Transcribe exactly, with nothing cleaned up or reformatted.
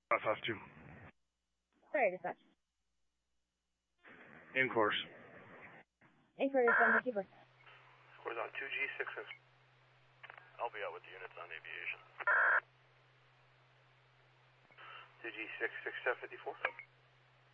Uh, South two. Sorry, dispatch. In course. Inquiry is one fifty-four. Course on two G six six. I'll be out with the units on aviation. two G six six seven fifty-four.